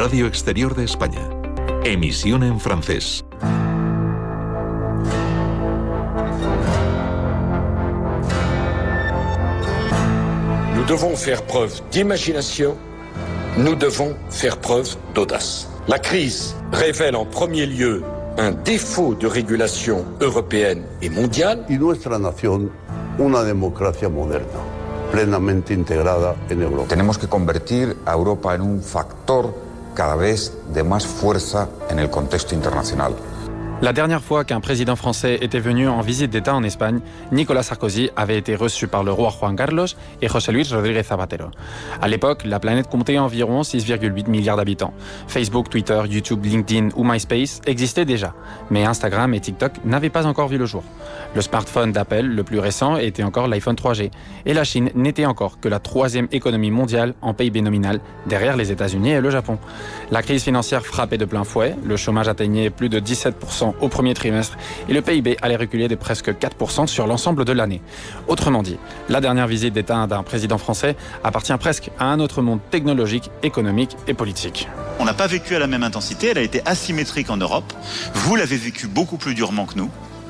Radio Exterior de España. Emisión en francés. Nous devons faire preuve d'imagination, nous devons faire preuve d'audace. La crise révèle en premier lieu un défaut de régulation européenne et mondiale. Y nuestra nación, una democracia moderna, plenamente integrada en Europa. Tenemos que convertir a Europa en un factor cada vez de más fuerza en el contexto internacional. La dernière fois qu'un président français était venu en visite d'État en Espagne, Nicolas Sarkozy avait été reçu par le roi Juan Carlos et José Luis Rodríguez Zapatero. À l'époque, la planète comptait environ 6,8 milliards d'habitants. Facebook, Twitter, YouTube, LinkedIn ou MySpace existaient déjà, mais Instagram et TikTok n'avaient pas encore vu le jour. Le smartphone d'Apple, le plus récent, était encore l'iPhone 3G, et la Chine n'était encore que la troisième économie mondiale en PIB nominal, derrière les États-Unis et le Japon. La crise financière frappait de plein fouet, le chômage atteignait plus de 17% au premier trimestre et le PIB allait reculer de presque 4% sur l'ensemble de l'année. Autrement dit, la dernière visite d'État d'un président français appartient presque à un autre monde technologique, économique et politique. On n'a pas vécu à la même intensité, elle a été asymétrique en Europe. Vous l'avez vécu beaucoup plus durement que nous.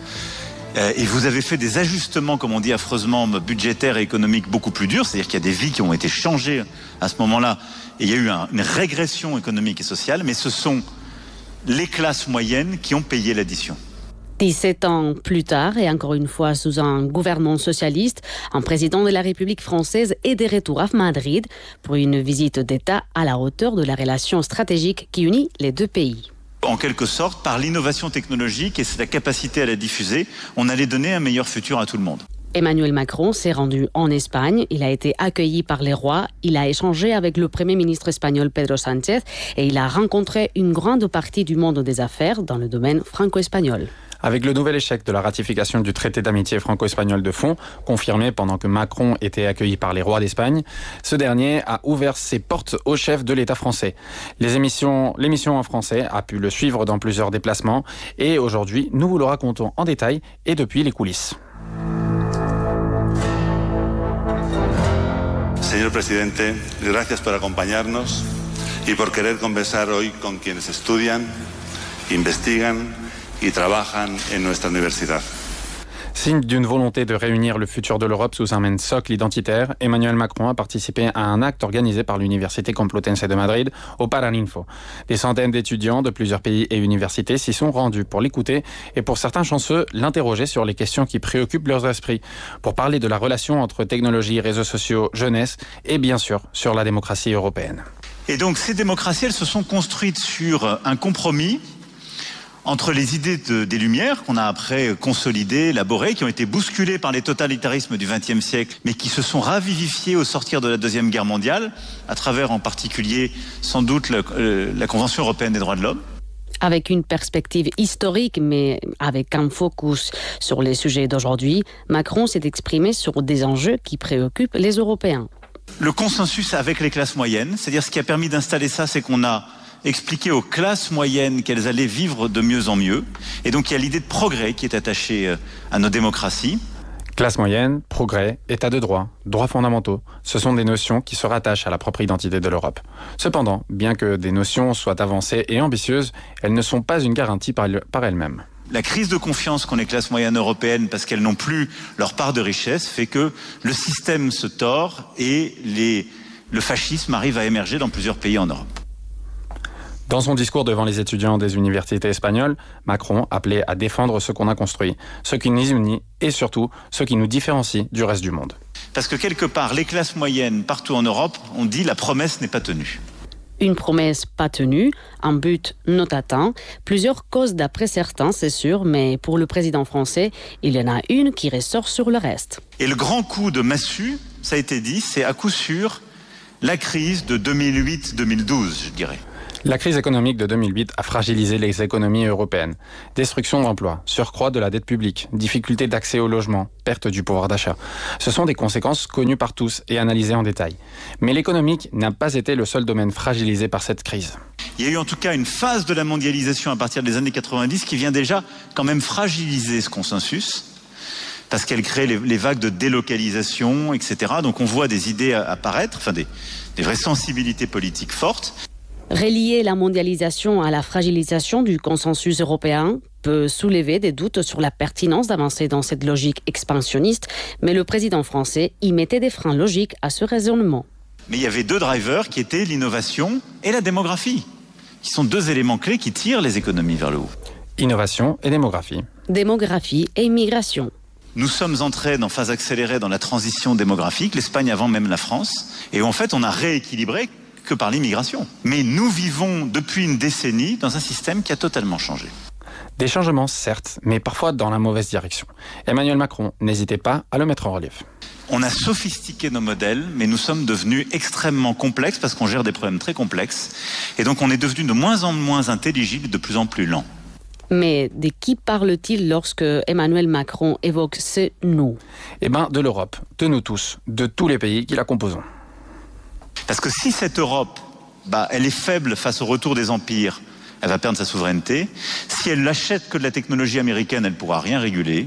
Et vous avez fait des ajustements, comme on dit affreusement, budgétaires et économiques beaucoup plus durs. C'est-à-dire qu'il y a des vies qui ont été changées à ce moment-là. Et il y a eu une régression économique et sociale. Mais ce sont les classes moyennes qui ont payé l'addition. 17 ans plus tard, et encore une fois sous un gouvernement socialiste, un président de la République française est de retour à Madrid pour une visite d'État à la hauteur de la relation stratégique qui unit les deux pays. En quelque sorte, par l'innovation technologique et sa capacité à la diffuser, on allait donner un meilleur futur à tout le monde. Emmanuel Macron s'est rendu en Espagne, il a été accueilli par les rois, il a échangé avec le Premier ministre espagnol Pedro Sánchez et il a rencontré une grande partie du monde des affaires dans le domaine franco-espagnol. Avec le nouvel échec de la ratification du traité d'amitié franco-espagnol de fond, confirmé pendant que Macron était accueilli par les rois d'Espagne, ce dernier a ouvert ses portes au chef de l'État français. L'émission en français a pu le suivre dans plusieurs déplacements et aujourd'hui, nous vous le racontons en détail et depuis les coulisses. Señor presidente, gracias por acompañarnos y por querer conversar hoy con quienes estudian, investigan y trabajan en nuestra universidad. Signe d'une volonté de réunir le futur de l'Europe sous un même socle identitaire, Emmanuel Macron a participé à un acte organisé par l'Université Complutense de Madrid au Paraninfo. Des centaines d'étudiants de plusieurs pays et universités s'y sont rendus pour l'écouter et pour certains chanceux, l'interroger sur les questions qui préoccupent leurs esprits, pour parler de la relation entre technologie, réseaux sociaux, jeunesse et bien sûr sur la démocratie européenne. Et donc ces démocraties, elles se sont construites sur un compromis entre les idées des Lumières, qu'on a après consolidées, élaborées, qui ont été bousculées par les totalitarismes du XXe siècle, mais qui se sont ravivifiées au sortir de la Deuxième Guerre mondiale, à travers en particulier, sans doute, la Convention européenne des droits de l'homme. Avec une perspective historique, mais avec un focus sur les sujets d'aujourd'hui, Macron s'est exprimé sur des enjeux qui préoccupent les Européens. Le consensus avec les classes moyennes, c'est-à-dire ce qui a permis d'installer ça, c'est qu'on a expliquer aux classes moyennes qu'elles allaient vivre de mieux en mieux. Et donc il y a l'idée de progrès qui est attachée à nos démocraties. Classe moyenne, progrès, état de droit, droits fondamentaux, ce sont des notions qui se rattachent à la propre identité de l'Europe. Cependant, bien que des notions soient avancées et ambitieuses, elles ne sont pas une garantie par elles-mêmes. La crise de confiance qu'ont les classes moyennes européennes parce qu'elles n'ont plus leur part de richesse fait que le système se tord et le fascisme arrive à émerger dans plusieurs pays en Europe. Dans son discours devant les étudiants des universités espagnoles, Macron appelait à défendre ce qu'on a construit, ce qui nous unit et surtout ce qui nous différencie du reste du monde. Parce que quelque part, les classes moyennes partout en Europe, on dit la promesse n'est pas tenue. Une promesse pas tenue, un but non atteint, plusieurs causes d'après certains, c'est sûr, mais pour le président français, il y en a une qui ressort sur le reste. Et le grand coup de massue, ça a été dit, c'est à coup sûr la crise de 2008-2012, je dirais. La crise économique de 2008 a fragilisé les économies européennes. Destruction d'emplois, surcroît de la dette publique, difficulté d'accès au logement, perte du pouvoir d'achat. Ce sont des conséquences connues par tous et analysées en détail. Mais l'économique n'a pas été le seul domaine fragilisé par cette crise. Il y a eu en tout cas une phase de la mondialisation à partir des années 90 qui vient déjà quand même fragiliser ce consensus, parce qu'elle crée les vagues de délocalisation, etc. Donc on voit des idées apparaître, enfin des vraies sensibilités politiques fortes. Relier la mondialisation à la fragilisation du consensus européen peut soulever des doutes sur la pertinence d'avancer dans cette logique expansionniste, mais le président français y mettait des freins logiques à ce raisonnement. Mais il y avait deux drivers qui étaient l'innovation et la démographie, qui sont deux éléments clés qui tirent les économies vers le haut. Innovation et démographie. Démographie et immigration. Nous sommes entrés en phase accélérée dans la transition démographique, l'Espagne avant même la France, et en fait on a rééquilibré que par l'immigration. Mais nous vivons depuis une décennie dans un système qui a totalement changé. Des changements, certes, mais parfois dans la mauvaise direction. Emmanuel Macron n'hésitait pas à le mettre en relief. On a sophistiqué nos modèles, mais nous sommes devenus extrêmement complexes parce qu'on gère des problèmes très complexes. Et donc on est devenu de moins en moins intelligible et de plus en plus lent. Mais de qui parle-t-il lorsque Emmanuel Macron évoque ce « nous » ? Eh bien, de l'Europe, de nous tous, de tous les pays qui la composent. Parce que si cette Europe, elle est faible face au retour des empires, elle va perdre sa souveraineté. Si elle n'achète que de la technologie américaine, elle ne pourra rien réguler.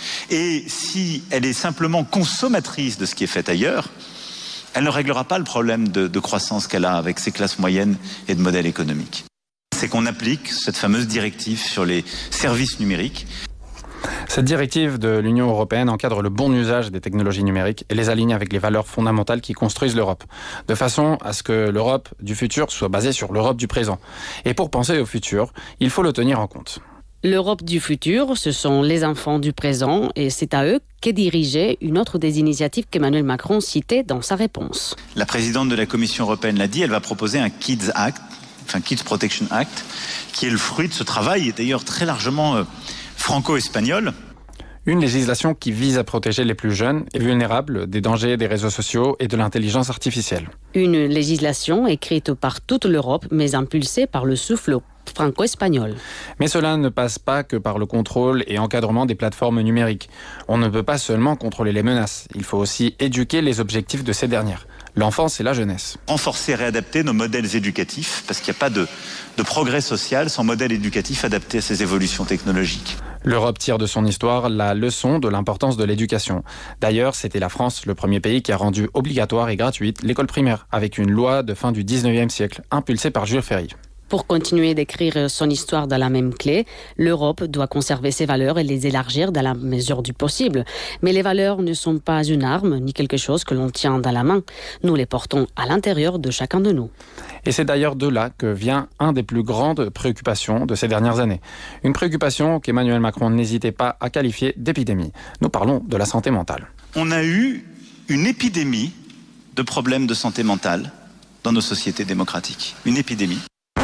Et si elle est simplement consommatrice de ce qui est fait ailleurs, elle ne réglera pas le problème de croissance qu'elle a avec ses classes moyennes et de modèle économique. C'est qu'on applique cette fameuse directive sur les services numériques. Cette directive de l'Union européenne encadre le bon usage des technologies numériques et les aligne avec les valeurs fondamentales qui construisent l'Europe, de façon à ce que l'Europe du futur soit basée sur l'Europe du présent. Et pour penser au futur, il faut le tenir en compte. L'Europe du futur, ce sont les enfants du présent et c'est à eux qu'est dirigée une autre des initiatives qu'Emmanuel Macron citait dans sa réponse. La présidente de la Commission européenne l'a dit, elle va proposer un Kids Act, Kids Protection Act, qui est le fruit de ce travail, et d'ailleurs très largement franco-espagnol. Une législation qui vise à protéger les plus jeunes et vulnérables des dangers des réseaux sociaux et de l'intelligence artificielle. Une législation écrite par toute l'Europe, mais impulsée par le souffle franco-espagnol. Mais cela ne passe pas que par le contrôle et encadrement des plateformes numériques. On ne peut pas seulement contrôler les menaces, il faut aussi éduquer les objectifs de ces dernières. L'enfance et la jeunesse. Renforcer et réadapter nos modèles éducatifs, parce qu'il n'y a pas de progrès social sans modèle éducatif adapté à ces évolutions technologiques. L'Europe tire de son histoire la leçon de l'importance de l'éducation. D'ailleurs, c'était la France, le premier pays qui a rendu obligatoire et gratuite l'école primaire, avec une loi de fin du 19e siècle, impulsée par Jules Ferry. Pour continuer d'écrire son histoire dans la même clé, l'Europe doit conserver ses valeurs et les élargir dans la mesure du possible. Mais les valeurs ne sont pas une arme, ni quelque chose que l'on tient dans la main. Nous les portons à l'intérieur de chacun de nous. Et c'est d'ailleurs de là que vient une des plus grandes préoccupations de ces dernières années. Une préoccupation qu'Emmanuel Macron n'hésitait pas à qualifier d'épidémie. Nous parlons de la santé mentale. On a eu une épidémie de problèmes de santé mentale dans nos sociétés démocratiques. Une épidémie.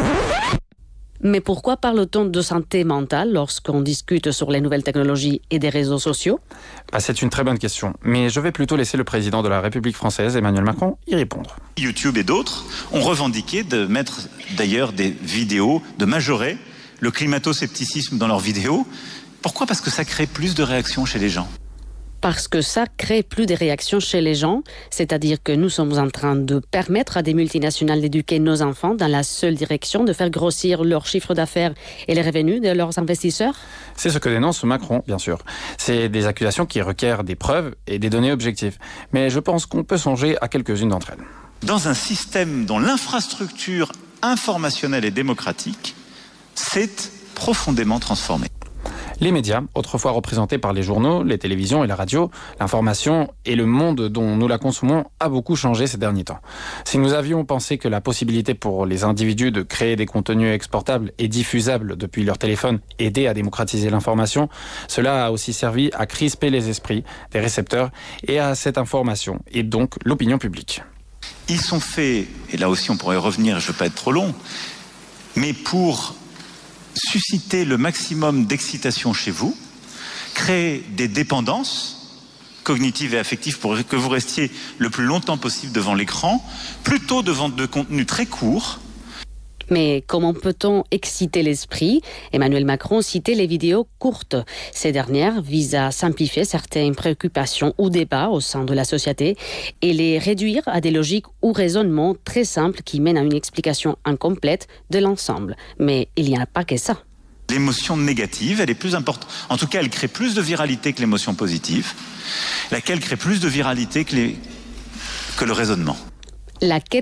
Mais pourquoi parle-t-on de santé mentale lorsqu'on discute sur les nouvelles technologies et des réseaux sociaux ? C'est une très bonne question, mais je vais plutôt laisser le président de la République française, Emmanuel Macron, y répondre. YouTube et d'autres ont revendiqué de mettre d'ailleurs des vidéos, de majorer le climato-scepticisme dans leurs vidéos. Pourquoi ? Parce que ça crée plus de réactions chez les gens. Parce que ça crée plus de réactions chez les gens, c'est-à-dire que nous sommes en train de permettre à des multinationales d'éduquer nos enfants dans la seule direction de faire grossir leur chiffre d'affaires et les revenus de leurs investisseurs ? C'est ce que dénonce Macron, bien sûr. C'est des accusations qui requièrent des preuves et des données objectives. Mais je pense qu'on peut songer à quelques-unes d'entre elles. Dans un système dont l'infrastructure informationnelle et démocratique s'est profondément transformée. Les médias, autrefois représentés par les journaux, les télévisions et la radio, l'information et le monde dont nous la consommons a beaucoup changé ces derniers temps. Si nous avions pensé que la possibilité pour les individus de créer des contenus exportables et diffusables depuis leur téléphone aidait à démocratiser l'information, cela a aussi servi à crisper les esprits des récepteurs et à cette information, et donc l'opinion publique. Ils sont faits, et là aussi on pourrait revenir, je ne veux pas être trop long, mais pour susciter le maximum d'excitation chez vous, créer des dépendances cognitives et affectives pour que vous restiez le plus longtemps possible devant l'écran, plutôt devant de contenus très courts. Mais comment peut-on exciter l'esprit ? Emmanuel Macron citait les vidéos courtes. Ces dernières visent à simplifier certaines préoccupations ou débats au sein de la société et les réduire à des logiques ou raisonnements très simples qui mènent à une explication incomplète de l'ensemble. Mais il n'y a pas que ça. L'émotion négative, elle est plus importante. En tout cas, elle crée plus de viralité que l'émotion positive, laquelle crée plus de viralité que le raisonnement. La quête